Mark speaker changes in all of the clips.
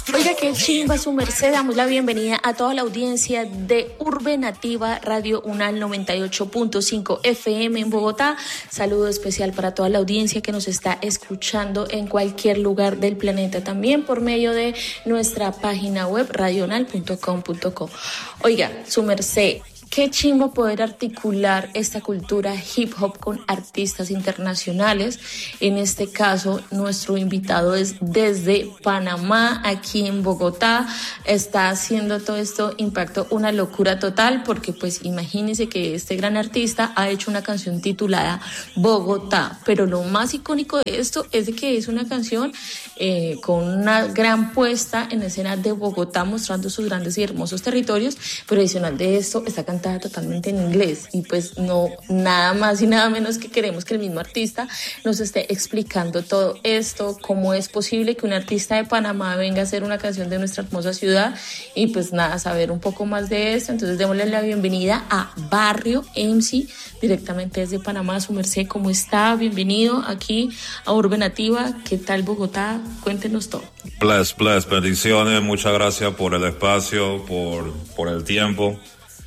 Speaker 1: Oiga, qué chimba su merced. Damos la bienvenida a toda la audiencia de Urbe Nativa Radio UNAL 98.5 FM en Bogotá. Saludo especial para toda la audiencia que nos está escuchando en cualquier lugar del planeta, también por medio de nuestra página web radiounal.com.co. Oiga, su merced, qué chimbo poder articular esta cultura hip hop con artistas internacionales. En este caso, nuestro invitado es desde Panamá, aquí en Bogotá. Está haciendo todo esto Impacto una locura total, porque pues imagínense que este gran artista ha hecho una canción titulada Bogotá, pero lo más icónico de esto es de que es una canción con una gran puesta en escena de Bogotá, mostrando sus grandes y hermosos territorios, pero adicional de esto está cantada totalmente en inglés, y pues no, nada más y nada menos que queremos que el mismo artista nos esté explicando todo esto, cómo es posible que un artista de Panamá venga a hacer una canción de nuestra hermosa ciudad, y pues nada, saber un poco más de esto. Entonces démosle la bienvenida a Barrio MC, directamente desde Panamá. Su merced, ¿cómo está? Bienvenido aquí a Urbe Nativa. ¿Qué tal Bogotá? Cuéntenos todo.
Speaker 2: Bless, bendiciones, muchas gracias por el espacio, por el tiempo.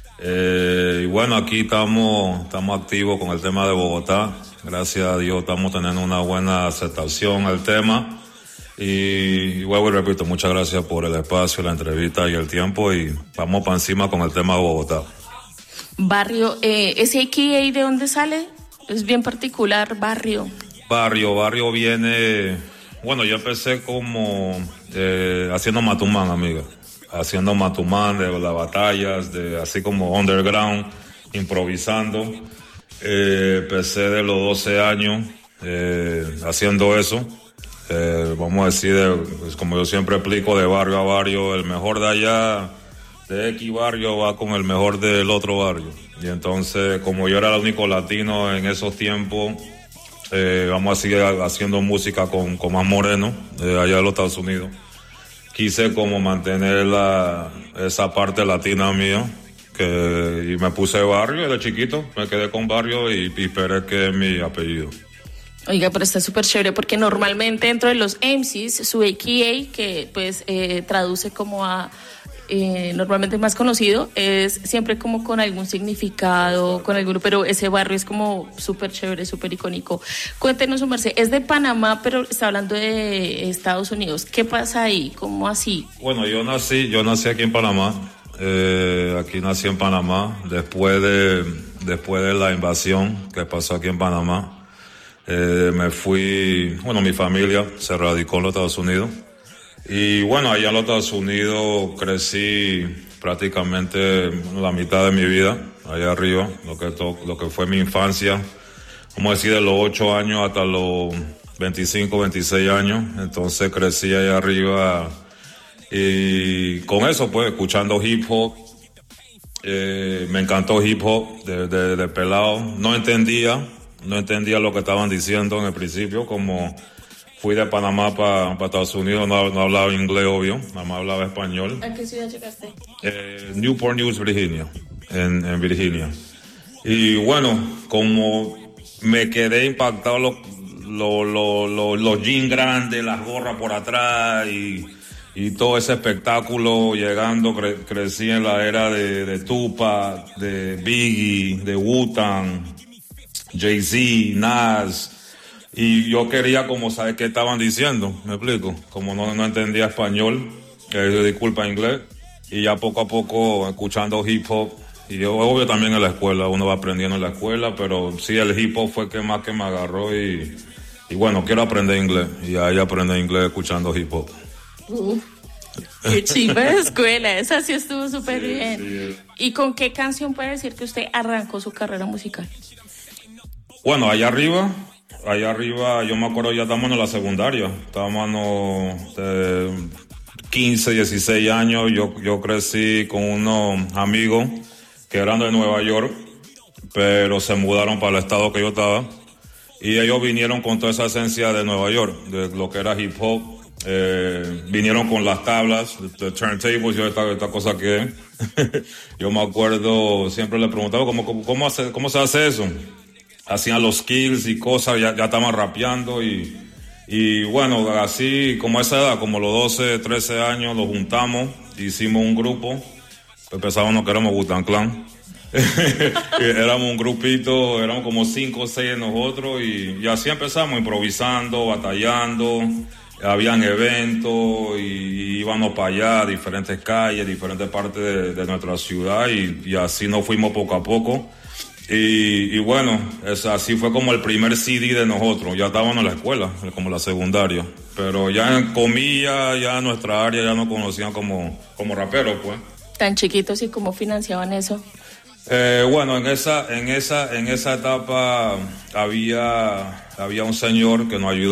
Speaker 2: Y bueno, aquí estamos activos con el tema de Bogotá. Gracias a Dios estamos teniendo una buena aceptación al tema. Y luego repito, muchas gracias por el espacio, la entrevista y el tiempo. Y vamos para encima con el tema de Bogotá.
Speaker 1: Barrio, ¿ese AKA de dónde sale? Es bien particular, Barrio.
Speaker 2: Barrio viene... Bueno, yo empecé como haciendo matumán, amiga. Haciendo matumán de las batallas, así como underground, improvisando. Empecé de los 12 años haciendo eso. Vamos a decir, como yo siempre explico, de barrio a barrio, el mejor de allá, de X barrio, va con el mejor del otro barrio. Y entonces, como yo era el único latino en esos tiempos, vamos a seguir haciendo música con más morenos, allá de los Estados Unidos. Quise como mantener esa parte latina mía, y me puse Barrio de chiquito, me quedé con Barrio y Pérez, que es mi apellido.
Speaker 1: Oiga, pero está súper chévere, porque normalmente dentro de los MCs, su AKA, que pues traduce como a... normalmente más conocido, es siempre como con algún significado, con algún, pero ese Barrio es como súper chévere, súper icónico. Cuéntenos, su merced, es de Panamá, pero está hablando de Estados Unidos. ¿Qué pasa ahí? ¿Cómo así?
Speaker 2: Bueno, yo nací aquí en Panamá. Aquí nací en Panamá después de la invasión que pasó aquí en Panamá. Me fui, mi familia se radicó en los Estados Unidos. Y bueno, allá en los Estados Unidos crecí prácticamente la mitad de mi vida, allá arriba, lo que fue mi infancia, vamos a decir, de los 8 años hasta los 25, 26 años. Entonces crecí allá arriba, y con eso pues escuchando hip hop. Me encantó hip hop de pelado. No entendía lo que estaban diciendo en el principio, como... Fui de Panamá para Estados Unidos, no hablaba inglés, obvio, nada más hablaba español.
Speaker 1: ¿A qué ciudad llegaste?
Speaker 2: Newport News, Virginia, en Virginia. Y bueno, como me quedé impactado los jeans grandes, las gorras por atrás y todo ese espectáculo llegando, crecí en la era de Tupac, de Biggie, de Wu-Tang, Jay-Z, Nas. Y yo quería como saber qué estaban diciendo, ¿me explico? Como no entendía español, disculpa inglés, y ya poco a poco escuchando hip hop, y yo, obvio también en la escuela, uno va aprendiendo en la escuela, pero sí, el hip hop fue que más que me agarró, y bueno, quiero aprender inglés, y ahí aprendí inglés escuchando hip hop.
Speaker 1: Qué chimba de escuela, esa sí estuvo súper bien.
Speaker 2: Sí.
Speaker 1: ¿Y con qué canción puede decir que usted arrancó su carrera musical?
Speaker 2: Bueno, allá arriba, yo me acuerdo, ya estábamos en la secundaria, estábamos 15, 16 años, yo crecí con unos amigos que eran de Nueva York, pero se mudaron para el estado que yo estaba, y ellos vinieron con toda esa esencia de Nueva York, de lo que era hip hop, vinieron con las tablas, the turntables, esta cosa que yo me acuerdo, siempre le preguntaba cómo se hace eso. Hacían los skills y cosas, ya estaban rapeando, y Y bueno, así como esa edad, como los 12, 13 años, nos juntamos, hicimos un grupo, empezábamos que éramos Wu-Tang Clan. Éramos un grupito, éramos como 5 o 6 de nosotros y así empezamos, improvisando, batallando. Habían eventos y íbamos para allá, diferentes calles, diferentes partes de nuestra ciudad y así nos fuimos poco a poco. Y bueno, así fue como el primer CD de nosotros. Ya estábamos en la escuela, como la secundaria. Pero ya en comillas, ya en nuestra área ya nos conocían como raperos, pues.
Speaker 1: Tan chiquitos, ¿y cómo financiaban eso?
Speaker 2: Bueno, en esa etapa había un señor que nos ayudó.